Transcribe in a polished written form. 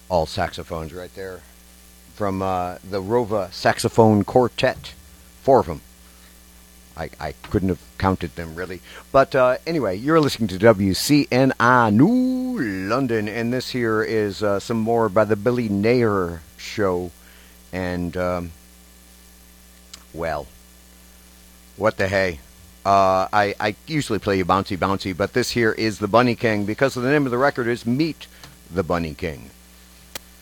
All saxophones right there. From the Rova Saxophone Quartet. Four of them. I couldn't have counted them, really. But anyway, you're listening to WCNI New London, and this here is some more by the Billy Nair Show. And, well, what the hey. I usually play you Bouncy Bouncy, but this here is the Bunny King, because the name of the record is Meet the Bunny King.